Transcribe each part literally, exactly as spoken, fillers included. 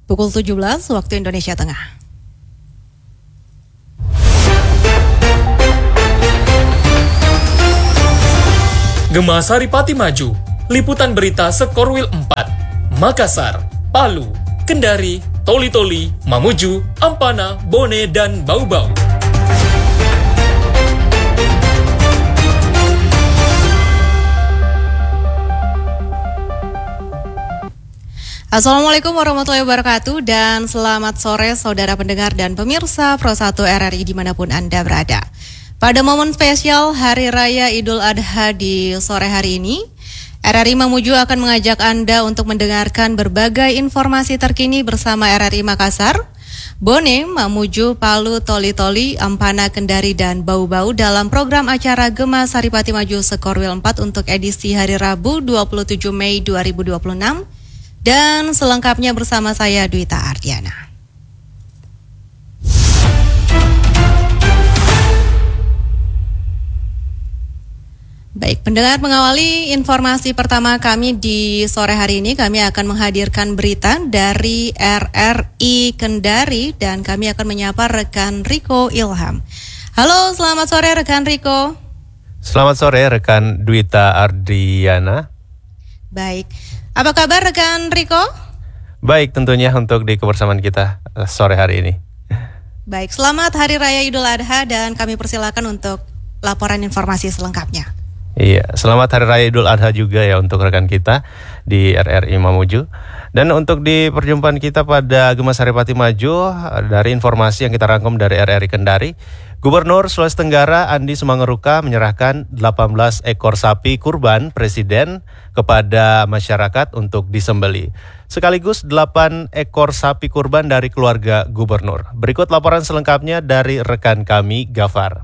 Pukul tujuh belas waktu Indonesia Tengah. Gema Saripati Maju, liputan berita Sekorwil empat, Makassar, Palu, Kendari, Toli-Toli, Mamuju, Ampana, Bone, dan Bau-Bau. Assalamualaikum warahmatullahi wabarakatuh dan selamat sore saudara pendengar dan pemirsa Pro satu R R I dimanapun Anda berada. Pada momen spesial Hari Raya Idul Adha di sore hari ini, R R I Mamuju akan mengajak Anda untuk mendengarkan berbagai informasi terkini bersama R R I Makassar, Bone, Mamuju, Palu, Toli-Toli, Ampana, Kendari, dan Bau-Bau dalam program acara Gema Saripati Maju Sekorwil empat untuk edisi hari Rabu dua puluh tujuh Mei dua ribu dua puluh enam. Dan selengkapnya bersama saya Dwita Ardiana. Baik, pendengar, mengawali informasi pertama kami di sore hari ini, kami akan menghadirkan berita dari R R I Kendari dan kami akan menyapa rekan Riko Ilham. Halo, selamat sore rekan Riko. Selamat sore rekan Dwita Ardiana. Baik. Apa kabar rekan Riko? Baik, tentunya untuk di kebersamaan kita sore hari ini. Baik, selamat Hari Raya Idul Adha dan kami persilakan untuk laporan informasi selengkapnya. Iya, selamat Hari Raya Idul Adha juga ya untuk rekan kita di R R I Mamuju. Dan untuk di perjumpaan kita pada Gema Saripati Maju, dari informasi yang kita rangkum dari R R I Kendari, Gubernur Sulawesi Tenggara Andi Sumangeruka menyerahkan delapan belas ekor sapi kurban Presiden kepada masyarakat untuk disembeli. Sekaligus delapan ekor sapi kurban dari keluarga Gubernur. Berikut laporan selengkapnya dari rekan kami, Gafar.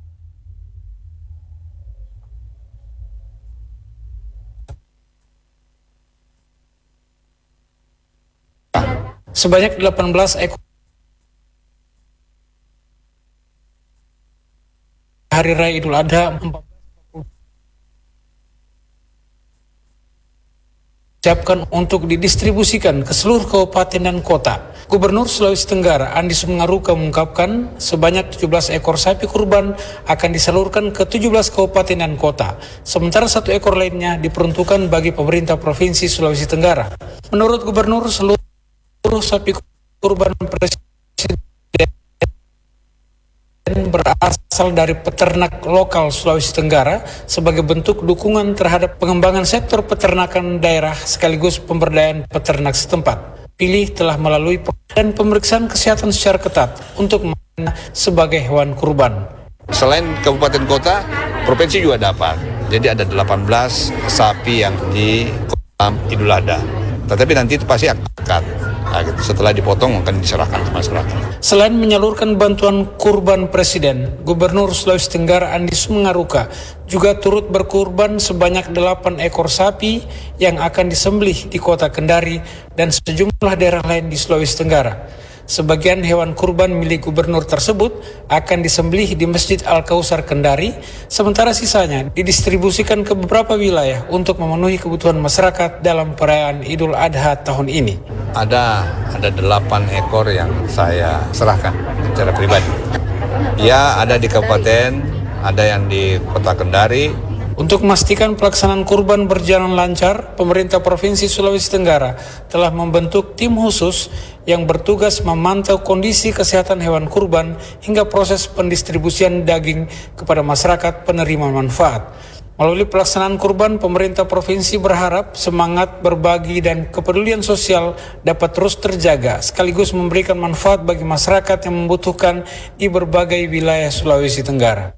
Sebanyak delapan belas ekor Hari Raya Idul Adha siapkan untuk didistribusikan ke seluruh kabupaten dan kota. Gubernur Sulawesi Tenggara Andi Sumangeruka mengungkapkan sebanyak tujuh belas ekor sapi kurban akan disalurkan ke tujuh belas kabupaten dan kota. Sementara satu ekor lainnya diperuntukkan bagi pemerintah Provinsi Sulawesi Tenggara. Menurut Gubernur, seluruh sapi kurban Presiden berasal dari peternak lokal Sulawesi Tenggara sebagai bentuk dukungan terhadap pengembangan sektor peternakan daerah sekaligus pemberdayaan peternak setempat. Pilih telah melalui dan pemeriksaan kesehatan secara ketat untuk sebagai hewan kurban. Selain kabupaten kota, provinsi juga dapat. Jadi ada delapan belas sapi yang di Idul Adha. Tetapi nanti itu pasti akan nah, gitu. Setelah dipotong akan diserahkan ke masyarakat. Selain menyalurkan bantuan kurban Presiden, Gubernur Sulawesi Tenggara Andi Sumangeruka juga turut berkurban sebanyak delapan ekor sapi yang akan disembelih di kota Kendari dan sejumlah daerah lain di Sulawesi Tenggara. Sebagian hewan kurban milik gubernur tersebut akan disembelih di Masjid Al-Kausar Kendari, sementara sisanya didistribusikan ke beberapa wilayah untuk memenuhi kebutuhan masyarakat dalam perayaan Idul Adha tahun ini. Ada ada delapan ekor yang saya serahkan secara pribadi. Ya, ada di kabupaten, ada yang di kota Kendari. Untuk memastikan pelaksanaan kurban berjalan lancar, pemerintah Provinsi Sulawesi Tenggara telah membentuk tim khusus yang bertugas memantau kondisi kesehatan hewan kurban hingga proses pendistribusian daging kepada masyarakat penerima manfaat. Melalui pelaksanaan kurban, pemerintah provinsi berharap semangat berbagi dan kepedulian sosial dapat terus terjaga, sekaligus memberikan manfaat bagi masyarakat yang membutuhkan di berbagai wilayah Sulawesi Tenggara.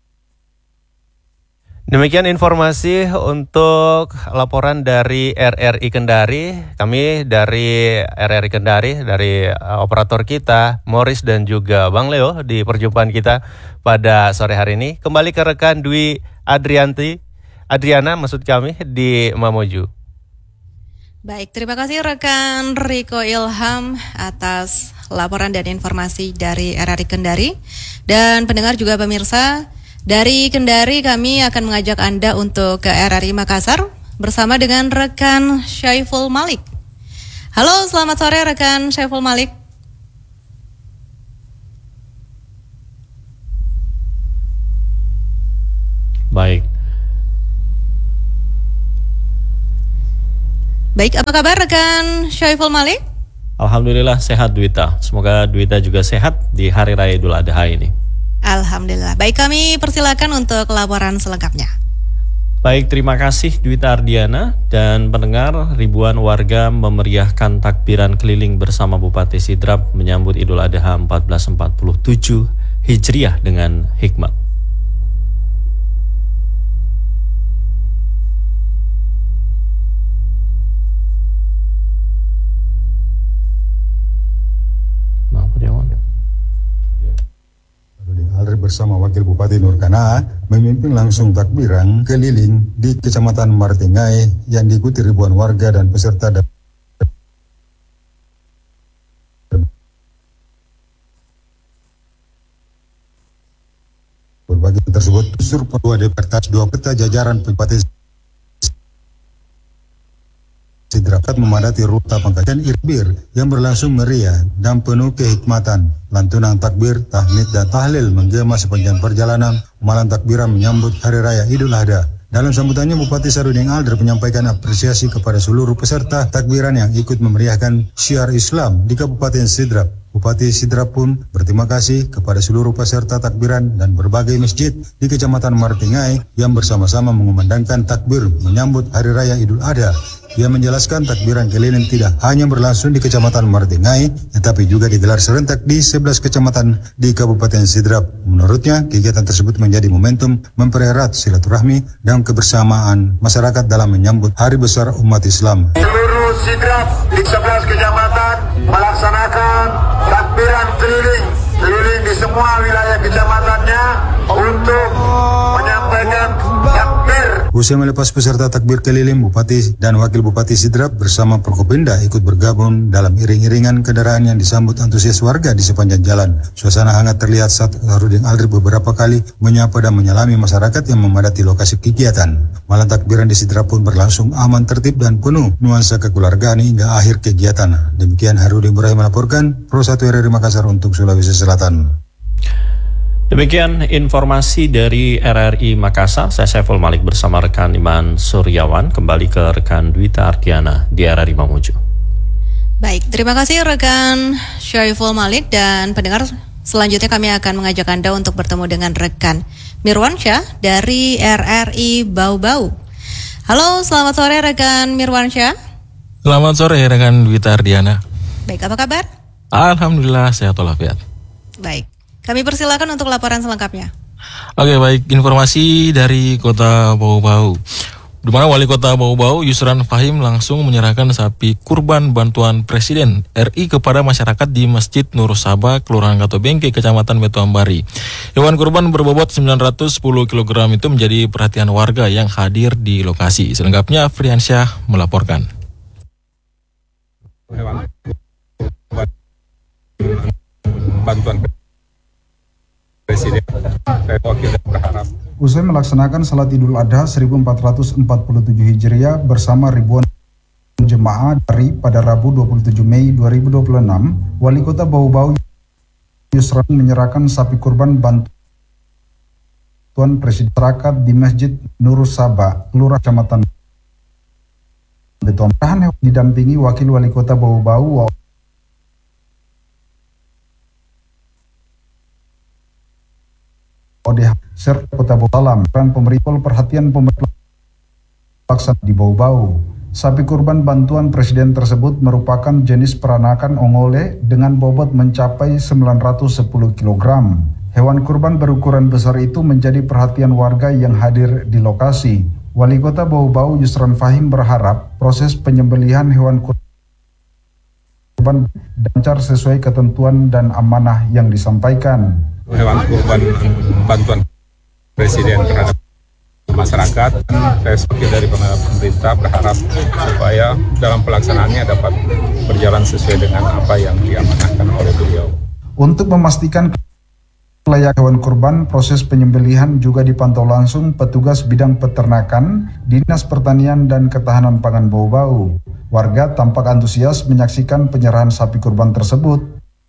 Demikian informasi untuk laporan dari R R I Kendari. Kami dari R R I Kendari, dari uh, operator kita, Morris dan juga Bang Leo di perjumpaan kita pada sore hari ini. Kembali ke rekan Dwi Adrianti, Adriana maksud kami di Mamuju. Baik, terima kasih rekan Riko Ilham atas laporan dan informasi dari R R I Kendari. Dan pendengar juga pemirsa, dari Kendari kami akan mengajak Anda untuk ke R R I Makassar bersama dengan rekan Syaiful Malik. Halo, selamat sore rekan Syaiful Malik. Baik. Baik, apa kabar rekan Syaiful Malik? Alhamdulillah sehat Dwita. Semoga Dwita juga sehat di Hari Raya Idul Adha ini. Alhamdulillah. Baik, kami persilakan untuk laporan selengkapnya. Baik, terima kasih Dwita Ardiana. Dan pendengar, ribuan warga memeriahkan takbiran keliling bersama Bupati Sidrap menyambut Idul Adha seribu empat ratus empat puluh tujuh Hijriah dengan hikmat. Alder bersama Wakil Bupati Nurkana memimpin langsung takbiran keliling di Kecamatan Martingai yang diikuti ribuan warga dan peserta dan berbagai tersebut unsur dua departas dua peta jajaran Bupati Sidrap memadati ruta pengkajian Irbir yang berlangsung meriah dan penuh kehikmatan. Lantunan takbir, tahmid dan tahlil menggema sepanjang perjalanan malam takbiran menyambut Hari Raya Idul Adha. Dalam sambutannya, Bupati Sarudin Alder menyampaikan apresiasi kepada seluruh peserta takbiran yang ikut memeriahkan syiar Islam di Kabupaten Sidrap. Bupati Sidrap pun berterima kasih kepada seluruh peserta takbiran dan berbagai masjid di Kecamatan Martingai yang bersama-sama mengumandangkan takbir menyambut Hari Raya Idul Adha. Ia menjelaskan takbiran keliling tidak hanya berlangsung di Kecamatan Martingai, tetapi juga digelar serentak di sebelas kecamatan di Kabupaten Sidrap. Menurutnya, kegiatan tersebut menjadi momentum mempererat silaturahmi dan kebersamaan masyarakat dalam menyambut Hari Besar Umat Islam. Seluruh Sidrap di sebelas kecamatan melaksanakan takbiran keliling, keliling di semua wilayah kecamatannya untuk menyampaikan takbir. Usai melepas peserta takbir keliling, Bupati dan Wakil Bupati Sidrap bersama Prokopimda ikut bergabung dalam iring-iringan kendaraan yang disambut antusias warga di sepanjang jalan. Suasana hangat terlihat saat Sarudin Alder beberapa kali menyapa dan menyalami masyarakat yang memadati lokasi kegiatan. Malam takbiran di Sidrap pun berlangsung aman, tertib dan penuh nuansa kekeluargaan hingga akhir kegiatan. Demikian Harudin Ibrahim melaporkan, Pro satu R R I Makassar untuk Sulawesi Selatan. Demikian informasi dari R R I Makassar. Saya Syaiful Malik bersama rekan Iman Suryawan. Kembali ke rekan Dwita Ardiana di R R I Mamuju. Baik, terima kasih rekan Syaiful Malik. Dan pendengar, selanjutnya kami akan mengajak Anda untuk bertemu dengan rekan Mirwansyah dari R R I Bau-Bau. Halo, selamat sore rekan Mirwansyah. Selamat sore rekan Dwita Ardiana. Baik, apa kabar? Alhamdulillah sehat walafiat. Baik. Kami persilakan untuk laporan selengkapnya. Oke, baik, informasi dari Kota Bau-Bau. Di mana Wali Kota Bau-Bau Yusran Fahim langsung menyerahkan sapi kurban bantuan Presiden R I kepada masyarakat di Masjid Nur Sabah, Kelurahan Katobengke, Kecamatan Betuambari. Hewan kurban berbobot sembilan ratus sepuluh kilogram itu menjadi perhatian warga yang hadir di lokasi. Selengkapnya Friansyah melaporkan. Hewan bantuan Presiden, saya wakil dan berharap. Usai melaksanakan salat Idul Adha seribu empat ratus empat puluh tujuh Hijriah bersama ribuan jemaah dari pada Rabu dua puluh tujuh Mei dua ribu dua puluh enam, Wali Kota Bau-Bau Yusran menyerahkan sapi kurban bantuan Presiden masyarakat di Masjid Nur Sabah, Kelurahan Kecamatan Betuambari, didampingi Wakil Wali Kota Bau-Bau O D H serta Kota Bau-Salam dan pemerintah perhatian pemerintah pelaksanaan di Bau-Bau. Sapi kurban bantuan Presiden tersebut merupakan jenis peranakan ongole dengan bobot mencapai sembilan ratus sepuluh kilogram. Hewan kurban berukuran besar itu menjadi perhatian warga yang hadir di lokasi. Wali Kota Bau-Bau Yusran Fahim berharap proses penyembelihan hewan kurban lancar sesuai ketentuan dan amanah yang disampaikan. Hewan kurban bantuan Presiden terhadap masyarakat, saya sebagai dari pemerintah berharap supaya dalam pelaksanaannya dapat berjalan sesuai dengan apa yang diamanahkan oleh beliau. Untuk memastikan layak hewan kurban, proses penyembelihan juga dipantau langsung petugas bidang peternakan Dinas Pertanian dan Ketahanan Pangan Bau-Bau. Warga tampak antusias menyaksikan penyerahan sapi kurban tersebut.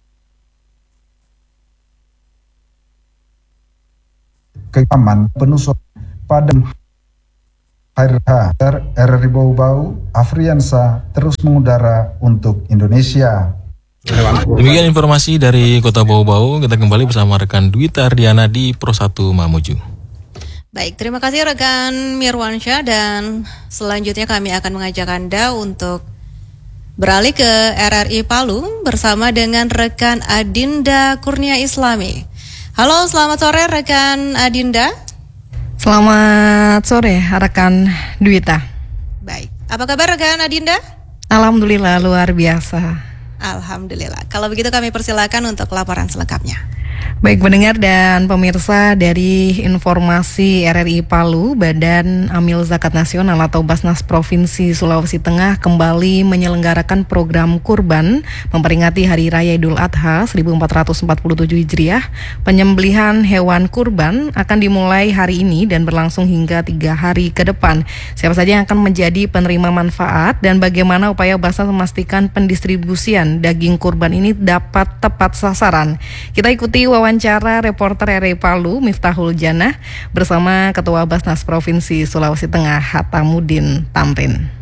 Keaman penuh pada hari raya R R I Bau-Bau, Afriansa terus mengudara untuk Indonesia. Demikian informasi dari Kota Bau-Bau. Kita kembali bersama rekan Dwita Ardiana di Pro satu Mamuju. Baik, terima kasih rekan Mirwansyah, dan selanjutnya kami akan mengajak Anda untuk beralih ke R R I Palu bersama dengan rekan Adinda Kurnia Islami. Halo, selamat sore rekan Adinda. Selamat sore rekan Dwita. Baik, apa kabar rekan Adinda? Alhamdulillah luar biasa. Alhamdulillah. Kalau begitu kami persilakan untuk laporan selengkapnya. Baik pendengar dan pemirsa, dari informasi R R I Palu, Badan Amil Zakat Nasional atau Basnas Provinsi Sulawesi Tengah kembali menyelenggarakan program kurban memperingati Hari Raya Idul Adha seribu empat ratus empat puluh tujuh Hijriah. Penyembelihan hewan kurban akan dimulai hari ini dan berlangsung hingga tiga hari ke depan. Siapa saja yang akan menjadi penerima manfaat dan bagaimana upaya Basnas memastikan pendistribusian daging kurban ini dapat tepat sasaran? Kita ikuti wawancara reporter R R I Palu Miftahul Janah bersama Ketua Basnas Provinsi Sulawesi Tengah Hatamuddin Tamrin.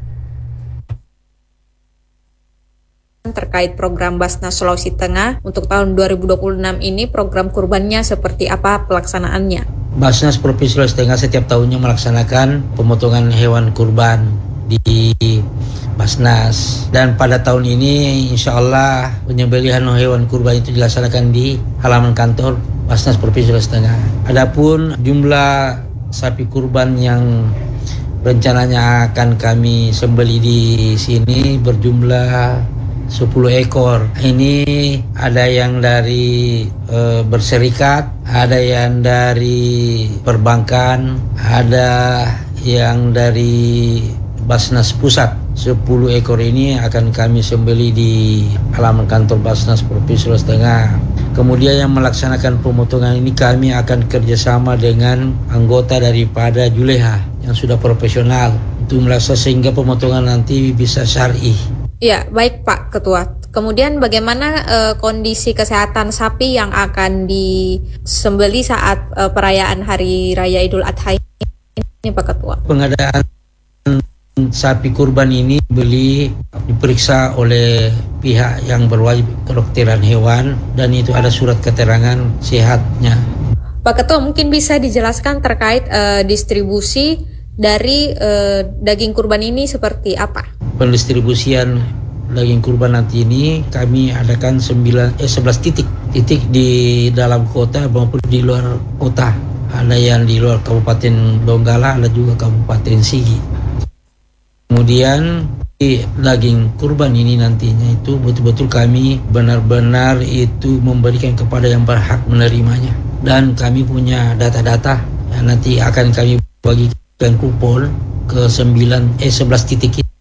Terkait program Basnas Sulawesi Tengah untuk tahun dua ribu dua puluh enam ini, program kurbannya seperti apa pelaksanaannya? Basnas Provinsi Sulawesi Tengah setiap tahunnya melaksanakan pemotongan hewan kurban di Basnas, dan pada tahun ini insya Allah penyembelihan hewan kurban itu dilaksanakan di halaman kantor Basnas Provinsi Sulawesi Tengah. Adapun jumlah sapi kurban yang rencananya akan kami sembelih di sini berjumlah sepuluh ekor. Ini ada yang dari e, berserikat, ada yang dari perbankan, ada yang dari Basnas Pusat. sepuluh ekor ini akan kami sembelih di halaman kantor Basnas Provinsi Sulawesi Tengah. Kemudian yang melaksanakan pemotongan ini kami akan kerjasama dengan anggota daripada Juleha yang sudah profesional untuk melaksanakan sehingga pemotongan nanti bisa syar'i. Ya, baik Pak Ketua. Kemudian bagaimana uh, kondisi kesehatan sapi yang akan disembelih saat uh, perayaan Hari Raya Idul Adha ini Pak Ketua? Pengadaan sapi kurban ini beli diperiksa oleh pihak yang berwajib kedokteran hewan dan itu ada surat keterangan sehatnya. Pak Ketua, mungkin bisa dijelaskan terkait uh, distribusi dari uh, daging kurban ini seperti apa? Pendistribusian daging kurban nanti ini kami adakan sembilan, eh, sebelas titik titik di dalam kota maupun di luar kota. Ada yang di luar Kabupaten Donggala, ada juga Kabupaten Sigi. Kemudian di daging kurban ini nantinya itu betul-betul kami benar-benar itu memberikan kepada yang berhak menerimanya. Dan kami punya data-data yang nanti akan kami bagikan kupon ke sembilan eh sebelas titik itu.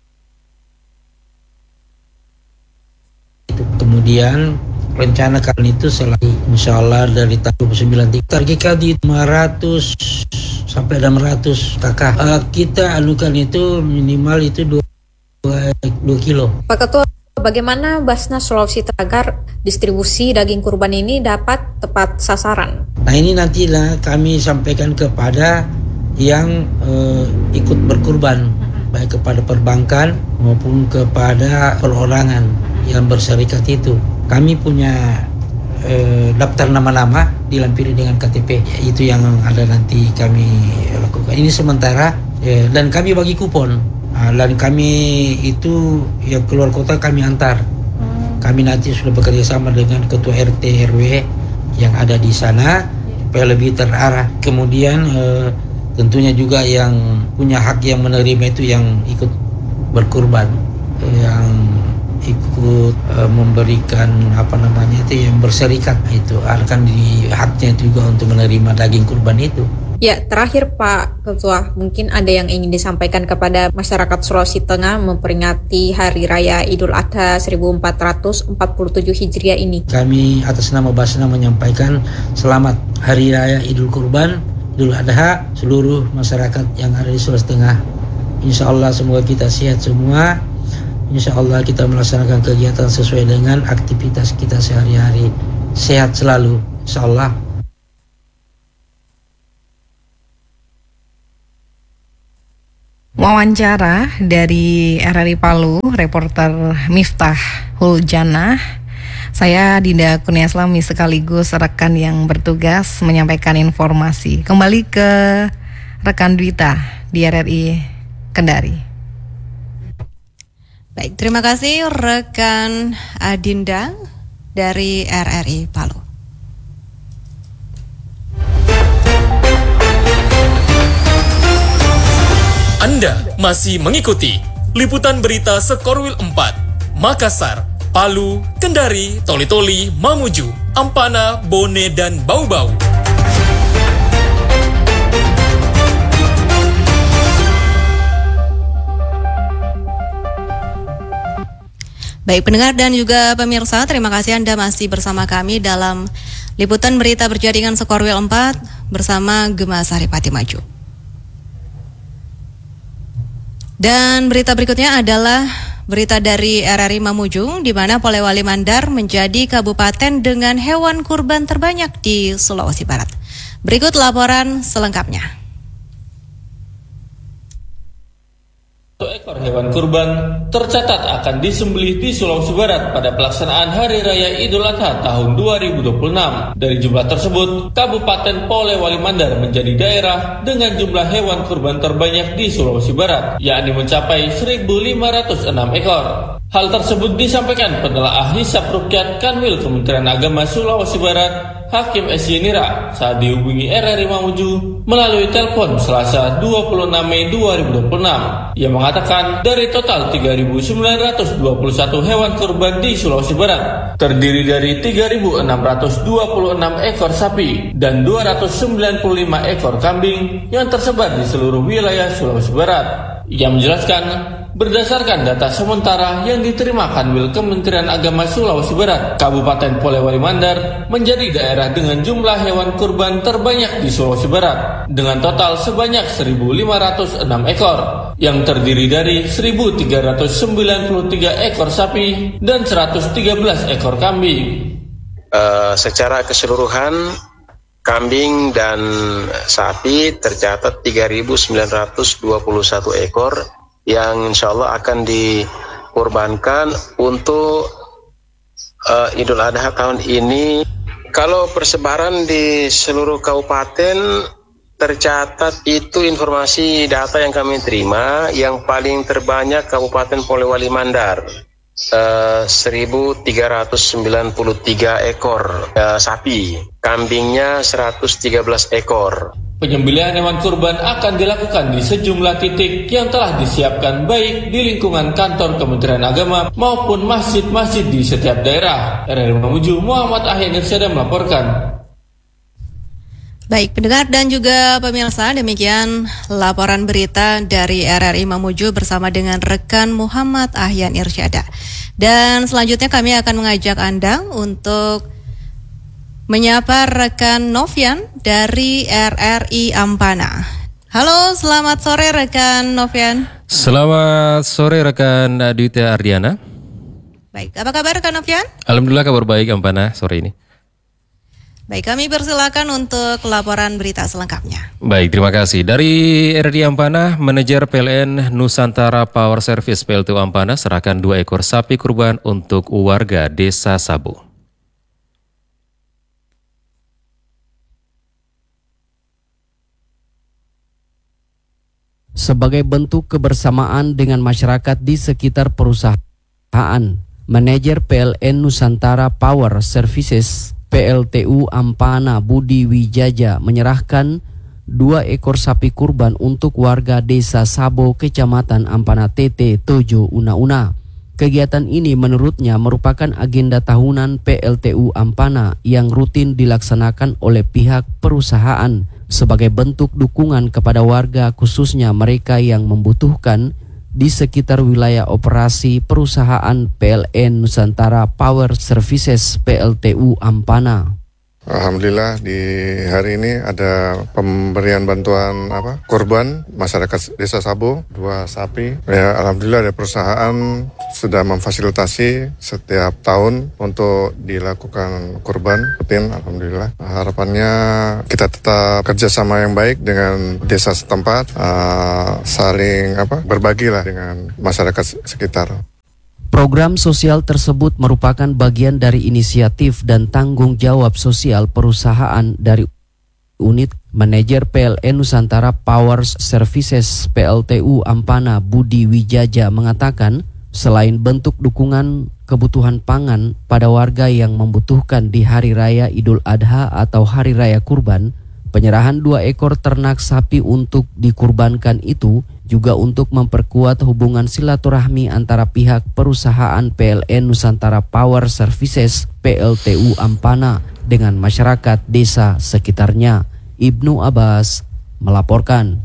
Kemudian rencana kali itu selain insya Allah dari tahun sembilan titik target di lima ratus sampai enam ratus kakak. Uh, kita anukan itu minimal itu dua kilo. Pak Ketua, bagaimana Basnas Sulawesi Tengah agar distribusi daging kurban ini dapat tepat sasaran? Nah ini nantilah kami sampaikan kepada yang uh, ikut berkurban, baik kepada perbankan maupun kepada perorangan yang berserikat itu. Kami punya eh, daftar nama-nama dilampiri dengan K T P, itu yang ada nanti kami lakukan. Ini sementara eh, dan kami bagi kupon. Nah, dan kami itu yang keluar kota kami antar. Kami nanti sudah bekerja sama dengan ketua R T R W yang ada di sana supaya lebih terarah. Kemudian eh, tentunya juga yang punya hak yang menerima itu yang ikut berkurban, yang ikut uh, memberikan apa namanya itu yang berserikat, itu akan di haknya juga untuk menerima daging kurban itu. Ya, terakhir Pak Ketua, mungkin ada yang ingin disampaikan kepada masyarakat Sulawesi Tengah memperingati Hari Raya Idul Adha seribu empat ratus empat puluh tujuh Hijriah ini. Kami atas nama Basnas menyampaikan selamat Hari Raya Idul Kurban Idul Adha seluruh masyarakat yang ada di Sulawesi Tengah Insya Allah semoga kita sehat semua. Insya Allah kita melaksanakan kegiatan sesuai dengan aktivitas kita sehari-hari. Sehat selalu, insya Allah. Wawancara dari R R I Palu, reporter Miftah Huljana. Saya Dinda Kurniaslami sekaligus rekan yang bertugas menyampaikan informasi. Kembali ke rekan Dwita di R R I Kendari. Baik, terima kasih rekan Adinda dari R R I Palu. Anda masih mengikuti liputan berita Sekorwil empat, Makassar, Palu, Kendari, Toli-Toli, Mamuju, Ampana, Bone, dan Bau-Bau. Baik pendengar dan juga pemirsa, terima kasih Anda masih bersama kami dalam liputan berita berjaringan Sekorwil empat bersama Gema Saripati Maju. Dan berita berikutnya adalah berita dari R R I Mamuju, di mana Polewali Mandar menjadi kabupaten dengan hewan kurban terbanyak di Sulawesi Barat. Berikut laporan selengkapnya. Satu ekor hewan kurban tercatat akan disembelih di Sulawesi Barat pada pelaksanaan Hari Raya Idul Adha tahun dua ribu dua puluh enam. Dari jumlah tersebut, Kabupaten Polewali Mandar menjadi daerah dengan jumlah hewan kurban terbanyak di Sulawesi Barat, yakni mencapai seribu lima ratus enam ekor. Hal tersebut disampaikan penelaah hisab rukyat Kanwil Kementerian Agama Sulawesi Barat, Hakim S. Yenira, saat dihubungi R R I Mamuju melalui telepon Selasa dua puluh enam Mei dua ribu dua puluh enam. Ia mengatakan dari total tiga ribu sembilan ratus dua puluh satu hewan kurban di Sulawesi Barat, terdiri dari tiga ribu enam ratus dua puluh enam ekor sapi dan dua ratus sembilan puluh lima ekor kambing yang tersebar di seluruh wilayah Sulawesi Barat. Ia menjelaskan, berdasarkan data sementara yang diterima Kanwil Kementerian Agama Sulawesi Barat, Kabupaten Polewali Mandar menjadi daerah dengan jumlah hewan kurban terbanyak di Sulawesi Barat dengan total sebanyak seribu lima ratus enam ekor yang terdiri dari seribu tiga ratus sembilan puluh tiga ekor sapi dan seratus tiga belas ekor kambing. Uh, secara keseluruhan kambing dan sapi tercatat tiga ribu sembilan ratus dua puluh satu ekor yang insya Allah akan dikurbankan untuk uh, Idul Adha tahun ini. Kalau persebaran di seluruh kabupaten tercatat itu informasi data yang kami terima, yang paling terbanyak Kabupaten Polewali Mandar, uh, seribu tiga ratus sembilan puluh tiga ekor uh, sapi, kambingnya seratus tiga belas ekor. Penyembelihan hewan kurban akan dilakukan di sejumlah titik yang telah disiapkan baik di lingkungan kantor Kementerian Agama maupun masjid-masjid di setiap daerah. R R I Mamuju, Muhammad Ahyan Irsyada melaporkan. Baik pendengar dan juga pemirsa, demikian laporan berita dari R R I Mamuju bersama dengan rekan Muhammad Ahyan Irsyada. Dan selanjutnya kami akan mengajak Anda untuk menyapa rekan Novian dari R R I Ampana. Halo, selamat sore rekan Novian. Selamat sore rekan Aditya Ardiana. Baik, apa kabar rekan Novian? Alhamdulillah kabar baik Ampana sore ini. Baik, kami persilakan untuk laporan berita selengkapnya. Baik, terima kasih. Dari R R I Ampana, manajer P L N Nusantara Power Service P L T U Ampana serahkan dua ekor sapi kurban untuk warga Desa Sabo. Sebagai bentuk kebersamaan dengan masyarakat di sekitar perusahaan, manajer P L N Nusantara Power Services P L T U Ampana Budi Wijaja menyerahkan dua ekor sapi kurban untuk warga Desa Sabo, Kecamatan Ampana T T Tojo Una-Una. Kegiatan ini menurutnya merupakan agenda tahunan P L T U Ampana yang rutin dilaksanakan oleh pihak perusahaan sebagai bentuk dukungan kepada warga, khususnya mereka yang membutuhkan di sekitar wilayah operasi perusahaan P L N Nusantara Power Services P L T U Ampana. Alhamdulillah di hari ini ada pemberian bantuan apa korban masyarakat Desa Sabo dua sapi. Ya, alhamdulillah ada perusahaan sudah memfasilitasi setiap tahun untuk dilakukan kurban rutin. Alhamdulillah. Harapannya kita tetap kerjasama yang baik dengan desa setempat, uh, saling apa berbagi lah dengan masyarakat sekitar. Program sosial tersebut merupakan bagian dari inisiatif dan tanggung jawab sosial perusahaan dari unit manajer P L N Nusantara Power Services P L T U Ampana Budi Wijaja mengatakan, selain bentuk dukungan kebutuhan pangan pada warga yang membutuhkan di Hari Raya Idul Adha atau Hari Raya Kurban, penyerahan dua ekor ternak sapi untuk dikurbankan itu juga untuk memperkuat hubungan silaturahmi antara pihak perusahaan P L N Nusantara Power Services P L T U Ampana dengan masyarakat desa sekitarnya. Ibnu Abbas melaporkan.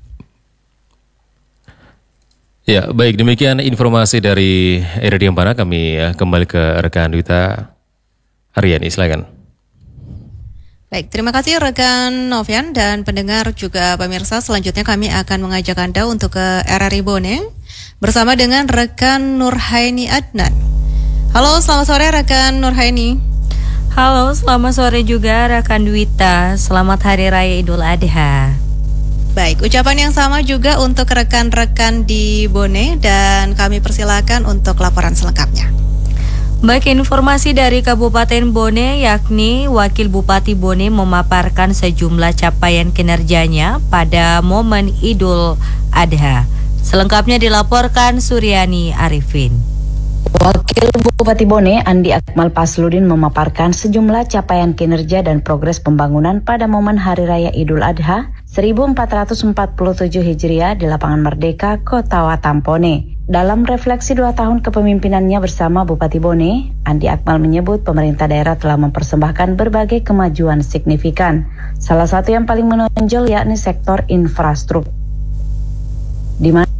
Ya, baik, demikian informasi dari R R I Ampana. Kami ya, kembali ke rekan Dwita Aryani, silakan. Baik, terima kasih rekan Novian dan pendengar juga pemirsa. Selanjutnya kami akan mengajak Anda untuk ke R R I Bone bersama dengan rekan Nurhaini Adnan. Halo, selamat sore rekan Nurhaini. Halo, selamat sore juga rekan Dwita. Selamat Hari Raya Idul Adha. Baik, ucapan yang sama juga untuk rekan-rekan di Bone dan kami persilakan untuk laporan selengkapnya. Baik, informasi dari Kabupaten Bone, yakni Wakil Bupati Bone memaparkan sejumlah capaian kinerjanya pada momen Idul Adha. Selengkapnya dilaporkan Suryani Arifin. Wakil Bupati Bone, Andi Akmal Pasludin memaparkan sejumlah capaian kinerja dan progres pembangunan pada momen Hari Raya Idul Adha seribu empat ratus empat puluh tujuh Hijriah di Lapangan Merdeka, Kota Watampone. Dalam refleksi dua tahun kepemimpinannya bersama Bupati Bone, Andi Akmal menyebut pemerintah daerah telah mempersembahkan berbagai kemajuan signifikan. Salah satu yang paling menonjol yakni sektor infrastruktur, di mana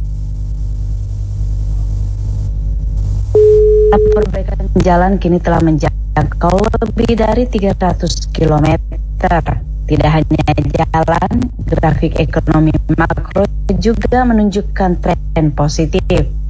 perbaikan jalan kini telah menjangkau lebih dari tiga ratus kilometer. Tidak hanya jalan, grafik ekonomi makro juga menunjukkan tren positif.